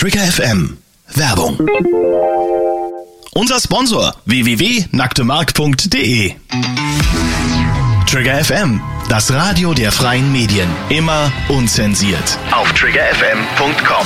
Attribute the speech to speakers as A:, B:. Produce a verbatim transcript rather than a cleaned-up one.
A: Trigger F M. Werbung. Unser Sponsor w w w punkt nackte mark punkt de. Trigger F M, das Radio der freien Medien. Immer unzensiert. Auf trigger f m punkt com.